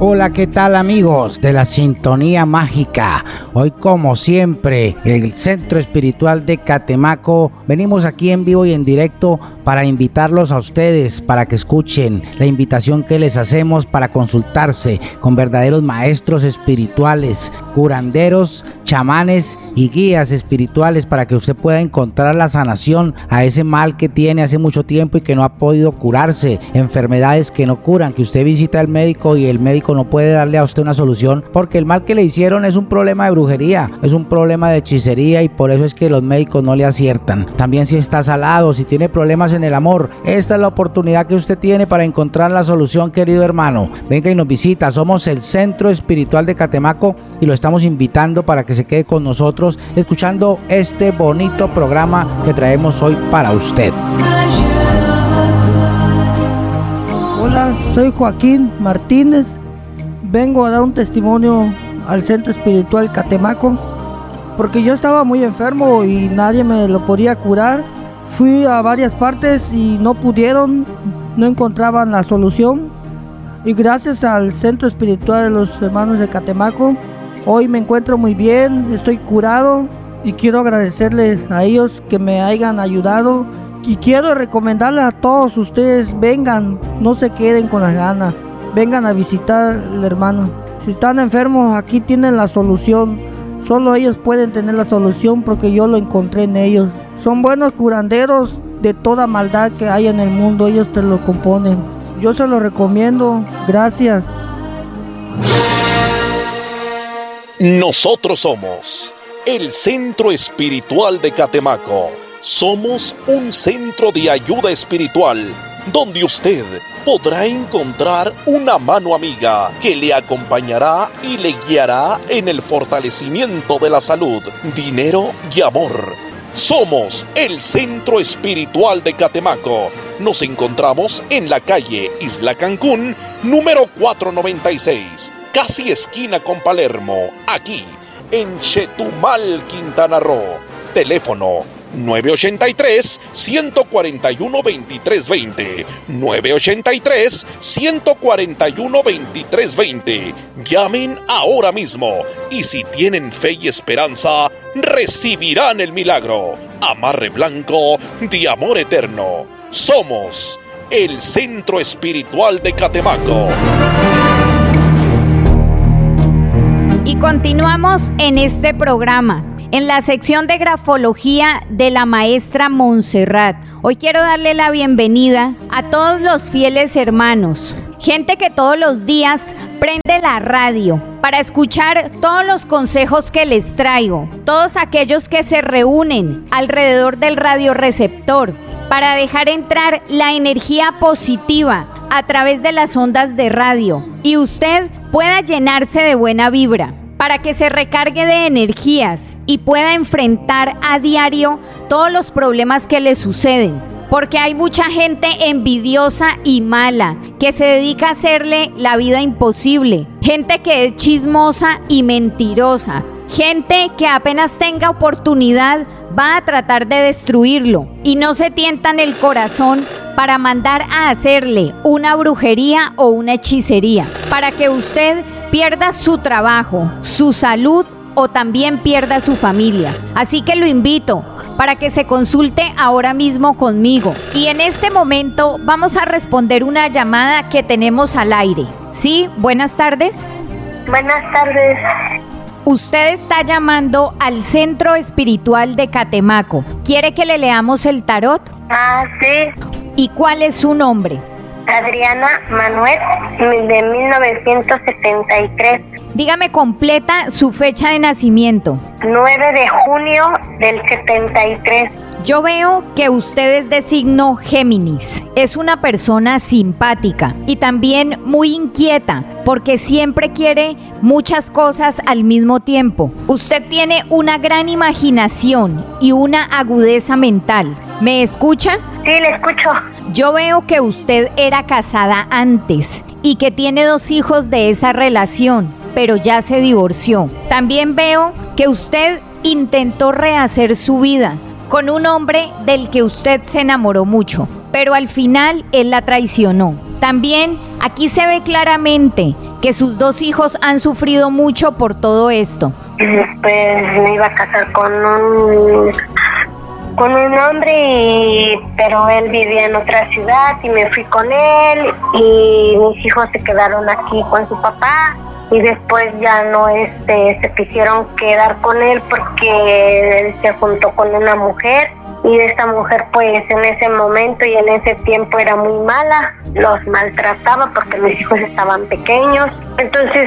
Hola, ¿qué tal amigos de la Sintonía Mágica? Hoy como siempre, el Centro Espiritual de Catemaco, venimos aquí en vivo y en directo para invitarlos a ustedes, para que escuchen la invitación que les hacemos para consultarse con verdaderos maestros espirituales, curanderos, chamanes y guías espirituales para que usted pueda encontrar la sanación a ese mal que tiene hace mucho tiempo y que no ha podido curarse, enfermedades que no curan, que usted visita al médico y el médico no puede darle a usted una solución porque el mal que le hicieron es un problema de brujería, es un problema de hechicería y por eso es que los médicos no le aciertan. También si está salado, si tiene problemas en el amor, esta es la oportunidad que usted tiene para encontrar la solución, querido hermano. Venga y nos visita, somos el Centro Espiritual de Catemaco y lo estamos invitando para que se quede con nosotros escuchando este bonito programa que traemos hoy para usted. Hola, soy Joaquín Martínez. Vengo a dar un testimonio al Centro Espiritual Catemaco porque yo estaba muy enfermo y nadie me lo podía curar. Fui a varias partes y no pudieron, no encontraban la solución. Y gracias al Centro Espiritual de los Hermanos de Catemaco, hoy me encuentro muy bien, estoy curado y quiero agradecerles a ellos que me hayan ayudado. Y quiero recomendarles a todos ustedes, vengan, no se queden con las ganas. Vengan a visitar al hermano. Si están enfermos, aquí tienen la solución. Solo ellos pueden tener la solución porque yo lo encontré en ellos. Son buenos curanderos de toda maldad que hay en el mundo. Ellos te lo componen. Yo se lo recomiendo. Gracias. Nosotros somos el Centro Espiritual de Catemaco. Somos un centro de ayuda espiritual donde usted podrá encontrar una mano amiga que le acompañará y le guiará en el fortalecimiento de la salud, dinero y amor. Somos el Centro Espiritual de Catemaco. Nos encontramos en la calle Isla Cancún, número 496, casi esquina con Palermo, aquí en Chetumal, Quintana Roo. Teléfono 983-141-2320. 983-141-2320. Llamen ahora mismo y si tienen fe y esperanza, recibirán el milagro. Amarre blanco de amor eterno. Somos el Centro Espiritual de Catemaco. Y continuamos en este programa, en la sección de grafología de la maestra Montserrat. Hoy quiero darle la bienvenida a todos los fieles hermanos, gente que todos los días prende la radio para escuchar todos los consejos que les traigo, todos aquellos que se reúnen alrededor del radioreceptor para dejar entrar la energía positiva a través de las ondas de radio y usted pueda llenarse de buena vibra, para que se recargue de energías y pueda enfrentar a diario todos los problemas que le suceden. Porque hay mucha gente envidiosa y mala que se dedica a hacerle la vida imposible. Gente que es chismosa y mentirosa. Gente que apenas tenga oportunidad va a tratar de destruirlo. Y no se tientan el corazón para mandar a hacerle una brujería o una hechicería, para que usted pierda su trabajo, su salud o también pierda su familia. Así que lo invito para que se consulte ahora mismo conmigo. Y en este momento vamos a responder una llamada que tenemos al aire. ¿Sí? Buenas tardes. Buenas tardes. Usted está llamando al Centro Espiritual de Catemaco. ¿Quiere que le leamos el tarot? Sí. ¿Y cuál es su nombre? Adriana Manuel, de 1973. Dígame completa su fecha de nacimiento. 9 de junio del 73. Yo veo que usted es de signo Géminis. Es una persona simpática y también muy inquieta porque siempre quiere muchas cosas al mismo tiempo. Usted tiene una gran imaginación y una agudeza mental. ¿Me escucha? Sí, le escucho. Yo veo que usted era casada antes y que tiene 2 hijos de esa relación, pero ya se divorció. También veo que usted intentó rehacer su vida con un hombre del que usted se enamoró mucho, pero al final él la traicionó. También Aquí se ve claramente que sus 2 hijos han sufrido mucho por todo esto. Pues me iba a casar con un hombre, pero él vivía en otra ciudad y me fui con él y mis hijos se quedaron aquí con su papá y después ya no se quisieron quedar con él porque él se juntó con una mujer y esta mujer pues en ese momento y en ese tiempo era muy mala, los maltrataba porque mis hijos estaban pequeños, entonces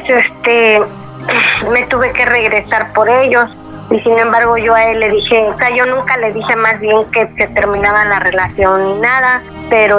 me tuve que regresar por ellos. Y sin embargo yo a él le dije, o sea, yo nunca le dije más bien que se terminaba la relación ni nada, pero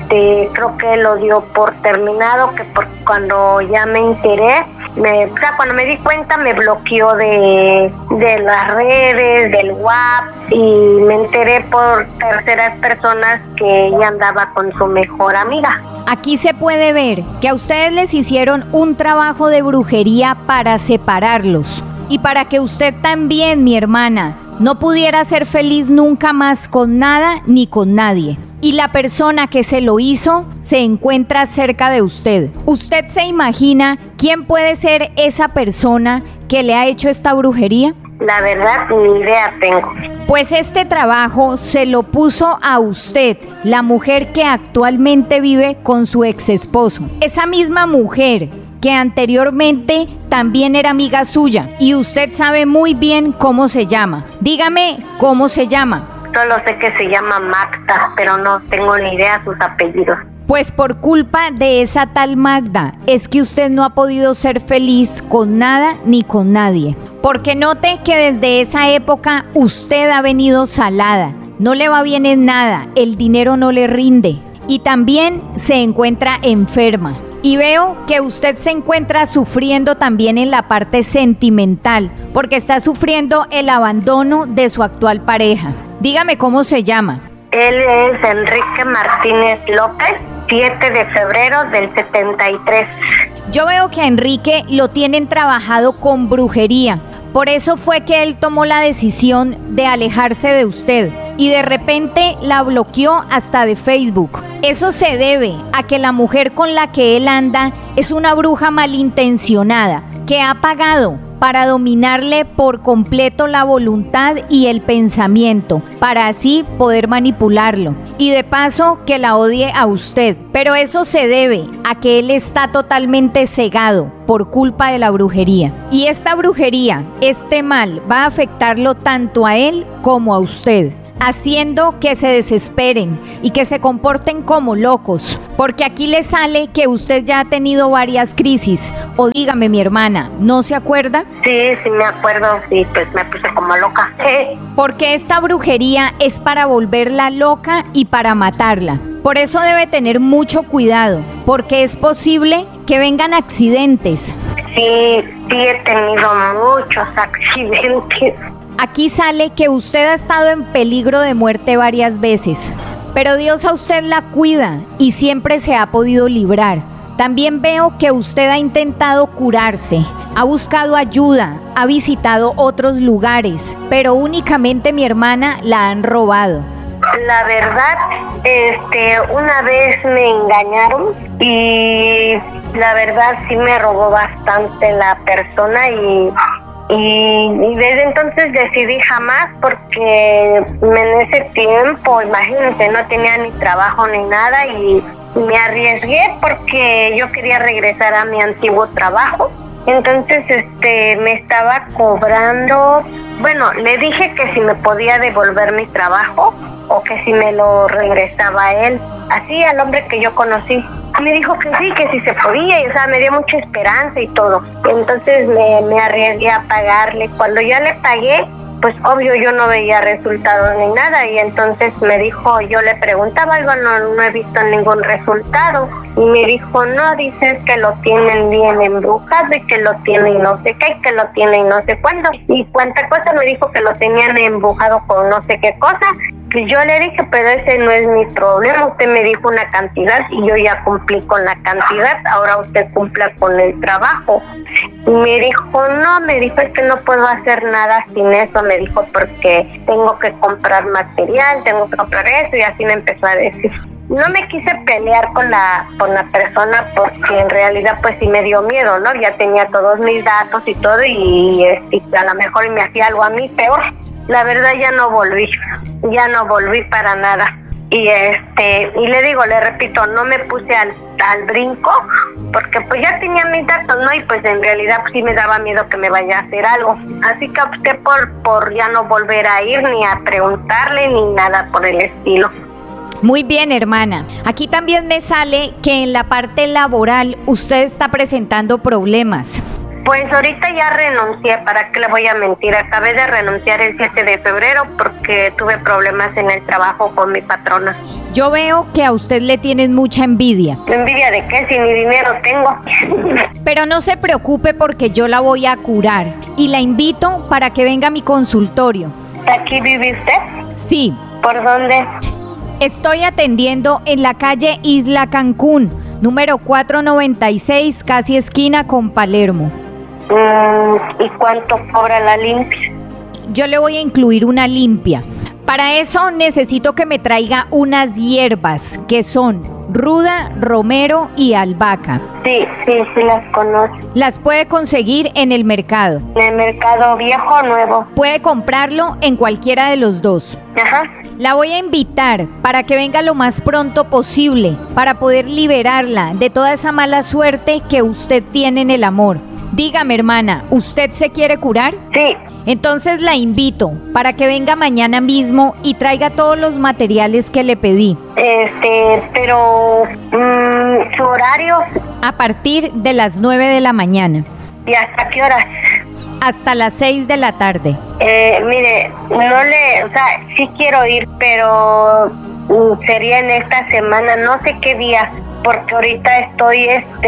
creo que él lo dio por terminado, que cuando ya me enteré, cuando me di cuenta me bloqueó de las redes, del WhatsApp, y me enteré por terceras personas que ella andaba con su mejor amiga. Aquí se puede ver que a ustedes les hicieron un trabajo de brujería para separarlos. Y para que usted también, mi hermana, no pudiera ser feliz nunca más con nada ni con nadie. Y la persona que se lo hizo se encuentra cerca de usted. ¿Usted se imagina quién puede ser esa persona que le ha hecho esta brujería? La verdad, ni idea tengo. Pues este trabajo se lo puso a usted, la mujer que actualmente vive con su ex esposo. Esa misma mujer que anteriormente también era amiga suya y usted sabe muy bien cómo se llama. Dígame cómo se llama. Solo sé que se llama Magda, pero no tengo ni idea sus apellidos. Pues por culpa de esa tal Magda es que usted no ha podido ser feliz con nada ni con nadie. Porque note que desde esa época usted ha venido salada. No le va bien en nada, el dinero no le rinde y también se encuentra enferma. Y veo que usted se encuentra sufriendo también en la parte sentimental, porque está sufriendo el abandono de su actual pareja. Dígame cómo se llama. Él es Enrique Martínez López, 7 de febrero del 73. Yo veo que a Enrique lo tienen trabajado con brujería. Por eso fue que él tomó la decisión de alejarse de usted y de repente la bloqueó hasta de Facebook. Eso se debe a que la mujer con la que él anda es una bruja malintencionada que ha pagado para dominarle por completo la voluntad y el pensamiento, para así poder manipularlo. Y de paso que la odie a usted. Pero eso se debe a que él está totalmente cegado por culpa de la brujería. Y esta brujería, este mal, va a afectarlo tanto a él como a usted, haciendo que se desesperen y que se comporten como locos, porque aquí le sale que usted ya ha tenido varias crisis. O dígame, mi hermana, ¿no se acuerda? Sí me acuerdo, sí, pues me puse como loca. Porque esta brujería es para volverla loca y para matarla. Por eso debe tener mucho cuidado, porque es posible que vengan accidentes. Sí, he tenido muchos accidentes. Aquí sale que usted ha estado en peligro de muerte varias veces, pero Dios a usted la cuida y siempre se ha podido librar. También veo que usted ha intentado curarse, ha buscado ayuda, ha visitado otros lugares, pero únicamente, mi hermana, la han robado. La verdad, una vez me engañaron y la verdad sí me robó bastante la persona y desde entonces decidí jamás, porque en ese tiempo, imagínense, no tenía ni trabajo ni nada y me arriesgué porque yo quería regresar a mi antiguo trabajo. Entonces me estaba cobrando, bueno, le dije que si me podía devolver mi trabajo o que si me lo regresaba él, así al hombre que yo conocí. Me dijo que sí se podía y, o sea, me dio mucha esperanza y todo. Entonces me arriesgué a pagarle. Cuando ya le pagué, pues obvio yo no veía resultados ni nada, y entonces me dijo, yo le preguntaba algo, no he visto ningún resultado, y me dijo, no, dices que lo tienen bien embrujado, de que lo tienen no sé qué, que lo tienen no sé cuándo, y cuánta cosa me dijo que lo tenían embrujado con no sé qué cosa. Y yo le dije, pero ese no es mi problema, usted me dijo una cantidad y yo ya cumplí con la cantidad, ahora usted cumpla con el trabajo. Y me dijo, no, me dijo, es que no puedo hacer nada sin eso, me dijo, porque tengo que comprar material, tengo que comprar eso, y así me empezó a decir. no me quise pelear con la persona porque en realidad pues sí me dio miedo, ¿no? Ya tenía todos mis datos y todo y a lo mejor me hacía algo a mí peor. La verdad ya no volví para nada. Y le repito, no me puse al brinco porque pues ya tenía mis datos, ¿no? Y pues en realidad pues, sí me daba miedo que me vaya a hacer algo. Así que opté por ya no volver a ir ni a preguntarle ni nada por el estilo. Muy bien, hermana. Aquí también me sale que en la parte laboral usted está presentando problemas. Pues ahorita ya renuncié, ¿para qué le voy a mentir? Acabé de renunciar el 7 de febrero porque tuve problemas en el trabajo con mi patrona. Yo veo que a usted le tienen mucha envidia. ¿Envidia de qué? Si ni dinero tengo. Pero no se preocupe porque yo la voy a curar y la invito para que venga a mi consultorio. ¿Aquí vive usted? Sí. ¿Por dónde? Estoy atendiendo en la calle Isla Cancún, número 496, casi esquina con Palermo. ¿Y cuánto cobra la limpia? Yo le voy a incluir una limpia. Para eso necesito que me traiga unas hierbas que son ruda, romero y albahaca. Sí, las conozco. Las puede conseguir en el mercado. ¿En el mercado viejo o nuevo? Puede comprarlo en cualquiera de los dos. Ajá. La voy a invitar para que venga lo más pronto posible, para poder liberarla de toda esa mala suerte que usted tiene en el amor. Dígame, hermana, ¿usted se quiere curar? Sí. Entonces la invito para que venga mañana mismo y traiga todos los materiales que le pedí. Pero ¿su horario? A partir de las 9 de la mañana. ¿Y hasta qué horas? Hasta las 6 de la tarde. Mire, sí quiero ir, pero sería en esta semana, no sé qué día, porque ahorita estoy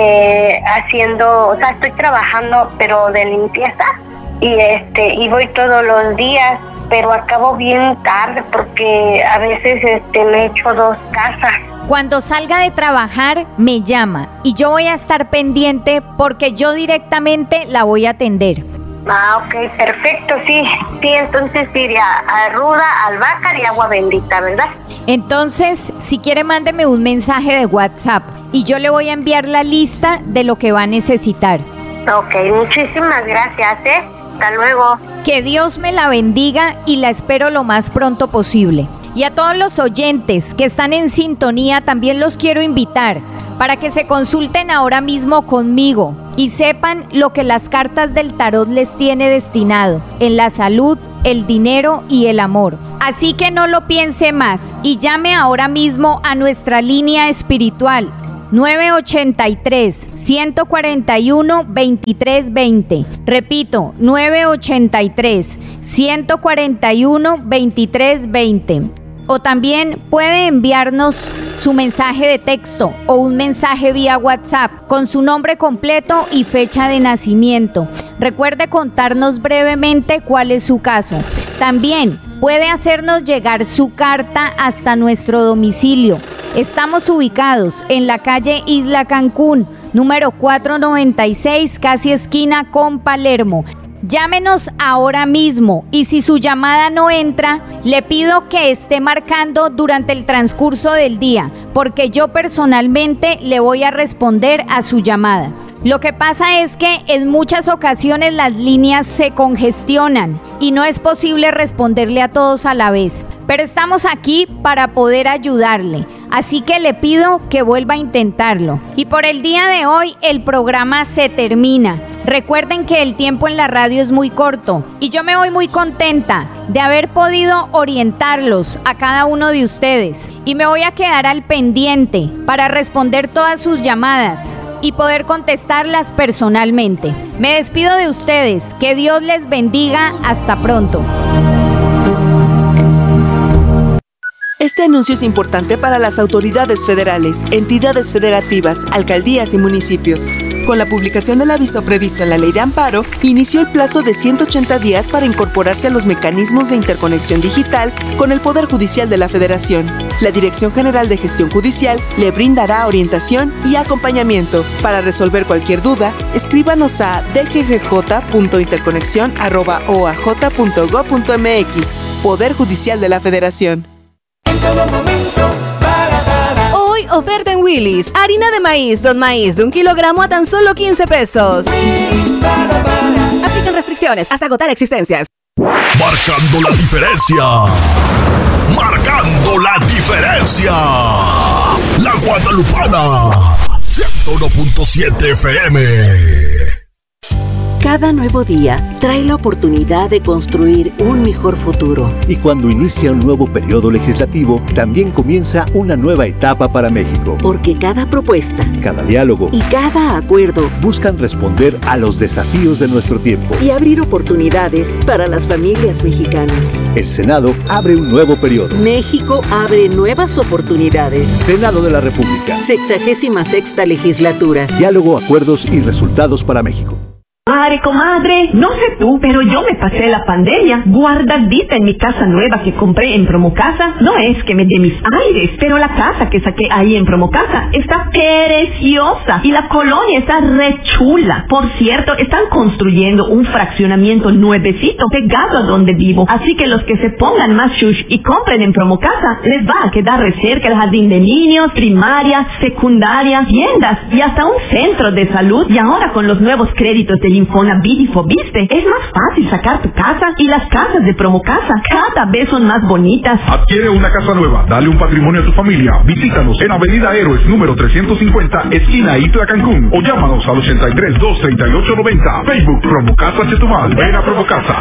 estoy trabajando, pero de limpieza, y voy todos los días, pero acabo bien tarde porque a veces me echo 2 casas. Cuando salga de trabajar, me llama y yo voy a estar pendiente porque yo directamente la voy a atender. Ah, ok, perfecto, sí, entonces iría a ruda, albahaca y agua bendita, ¿verdad? Entonces, si quiere, mándeme un mensaje de WhatsApp y yo le voy a enviar la lista de lo que va a necesitar. Ok, muchísimas gracias, hasta luego. Que Dios me la bendiga y la espero lo más pronto posible. Y a todos los oyentes que están en sintonía también los quiero invitar para que se consulten ahora mismo conmigo y sepan lo que las cartas del tarot les tiene destinado en la salud, el dinero y el amor. Así que no lo piense más y llame ahora mismo a nuestra línea espiritual 983-141-2320. Repito, 983-141-2320. O también puede enviarnos su mensaje de texto o un mensaje vía WhatsApp con su nombre completo y fecha de nacimiento. Recuerde contarnos brevemente cuál es su caso. También puede hacernos llegar su carta hasta nuestro domicilio. Estamos ubicados en la calle Isla Cancún, número 496, casi esquina con Palermo. Llámenos ahora mismo y si su llamada no entra, le pido que esté marcando durante el transcurso del día, porque yo personalmente le voy a responder a su llamada. Lo que pasa es que en muchas ocasiones las líneas se congestionan y no es posible responderle a todos a la vez, pero estamos aquí para poder ayudarle. Así que le pido que vuelva a intentarlo. Y por el día de hoy el programa se termina. Recuerden que el tiempo en la radio es muy corto y yo me voy muy contenta de haber podido orientarlos a cada uno de ustedes. Y me voy a quedar al pendiente para responder todas sus llamadas y poder contestarlas personalmente. Me despido de ustedes. Que Dios les bendiga. Hasta pronto. Este anuncio es importante para las autoridades federales, entidades federativas, alcaldías y municipios. Con la publicación del aviso previsto en la Ley de Amparo, inició el plazo de 180 días para incorporarse a los mecanismos de interconexión digital con el Poder Judicial de la Federación. La Dirección General de Gestión Judicial le brindará orientación y acompañamiento. Para resolver cualquier duda, escríbanos a dggj.interconexion@oaj.gov.mx. Poder Judicial de la Federación. En todo momento, para nada. oferta en Willy's. Harina de maíz, Don Maíz de 1 kilogramo a tan solo 15 pesos. Aplican restricciones hasta agotar existencias. Marcando la diferencia. Marcando la diferencia. La Guadalupana. 101.7 FM. Cada nuevo día trae la oportunidad de construir un mejor futuro. Y cuando inicia un nuevo periodo legislativo, también comienza una nueva etapa para México. Porque cada propuesta, cada diálogo y cada acuerdo buscan responder a los desafíos de nuestro tiempo y abrir oportunidades para las familias mexicanas. El Senado abre un nuevo periodo. México abre nuevas oportunidades. Senado de la República. 66ª legislatura. Diálogo, acuerdos y resultados para México. Madre, comadre, no sé tú, pero yo me pasé la pandemia guardadita en mi casa nueva que compré en Promocasa. No es que me dé mis aires, pero la casa que saqué ahí en Promocasa está preciosa y la colonia está re chula. Por cierto, están construyendo un fraccionamiento nuevecito pegado a donde vivo, así que los que se pongan más shush y compren en Promocasa les va a quedar re cerca el jardín de niños, primaria, secundaria, tiendas y hasta un centro de salud. Y ahora con los nuevos créditos del Infonavit y Fobiste, es más fácil sacar tu casa y las casas de Promocasa cada vez son más bonitas. Adquiere una casa nueva, dale un patrimonio a tu familia. Visítanos en Avenida Héroes número 350, esquina Itla, Cancún, o llámanos al 83-238-90. Facebook Promocasa Chetumal. Ven a Promocasa.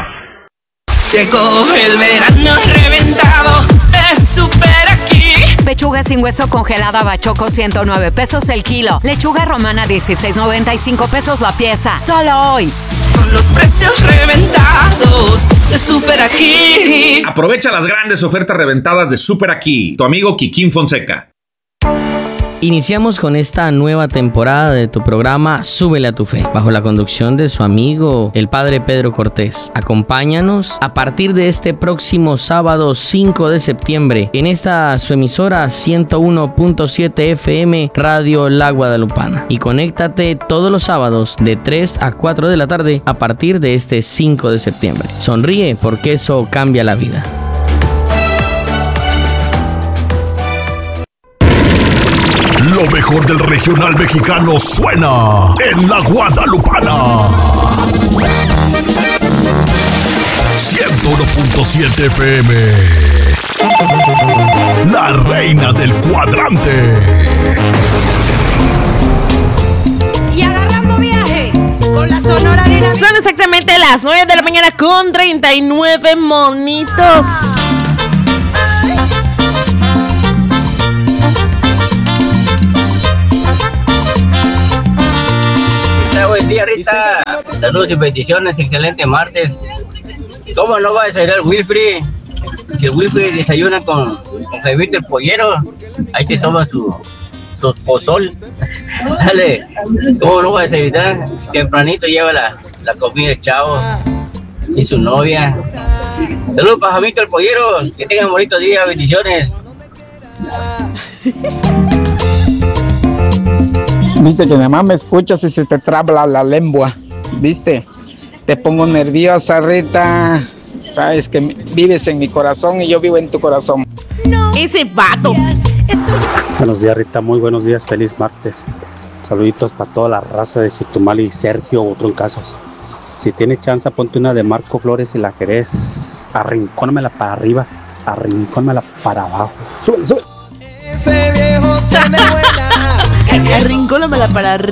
Llegó el verano reventado de Super Aquí. Pechuga sin hueso congelada Bachoco 109 pesos el kilo. Lechuga romana 16.95 pesos la pieza. Solo hoy. Con los precios reventados de Super Aquí. Aprovecha las grandes ofertas reventadas de Super Aquí. Tu amigo Kikín Fonseca. Iniciamos con esta nueva temporada de tu programa Súbele a tu Fe, bajo la conducción de su amigo, el Padre Pedro Cortés. Acompáñanos a partir de este próximo sábado 5 de septiembre en esta su emisora 101.7 FM Radio La Guadalupana. Y conéctate todos los sábados de 3 a 4 de la tarde a partir de este 5 de septiembre. Sonríe porque eso cambia la vida. Lo mejor del regional mexicano suena en La Guadalupana. 101.7 FM. La reina del cuadrante. Y agarramos viaje con la Sonora Dinamita. Son exactamente las 9 de la mañana con 39 monitos. Buen día, Rita. Saludos y bendiciones, excelente martes. ¿Cómo no va a desayunar Wilfrid? Si el Wilfrid desayuna con Jaimito el Pollero, ahí se toma su pozol. Dale, ¿cómo no va a desayunar? Tempranito lleva la comida el chavo y su novia. Saludos para Jaimito el Pollero, que tengan bonito día, bendiciones. Viste que nada más me escuchas y se te traba la lengua, viste, te pongo nerviosa, Rita, sabes que vives en mi corazón y yo vivo en tu corazón. Ese vato. Buenos días, Rita, muy buenos días, feliz martes. Saluditos para toda la raza de Chetumal y Sergio Otroncasos. Si tienes chance, ponte una de Marco Flores y la querés, arrincónamela para arriba, arrincónamela para abajo. Sube, sube. Ese viejo se me vuela. Arrincónamela para arriba.